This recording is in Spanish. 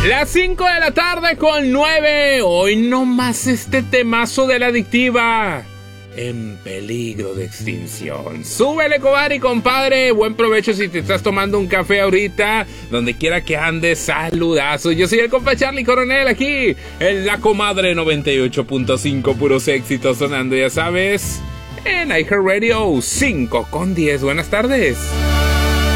Las 5 de la tarde con 9. Hoy nomás este temazo de la adictiva. En peligro de extinción. Súbele, comadre y compadre. Buen provecho si te estás tomando un café ahorita. Donde quiera que andes, saludazo. Yo soy el compa Charlie Coronel aquí en La Comadre 98.5. Puros éxitos sonando, ya sabes, en iHeartRadio 5 con 10. Buenas tardes.